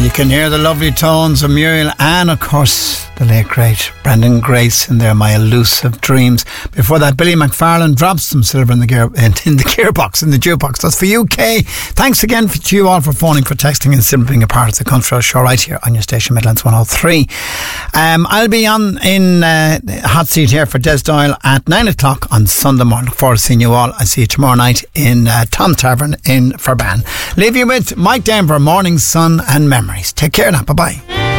You can hear the lovely tones of Muriel and, of course, the late great Brendan Grace in there, My Elusive Dreams. Before that, Billy McFarlane drops some silver in the gearbox, in the jukebox. That's for you, Kay. Thanks again to you all for phoning, for texting, and simply being a part of the Country Road Show right here on your station, Midlands 103. I'll be on in hot seat here for Des Doyle at 9 o'clock on Sunday morning. Look forward to seeing you all. I'll see you tomorrow night in Tom Tavern in Ferban. Leave you with Mike Denver, Morning Sun and Memories. Take care now. Bye-bye.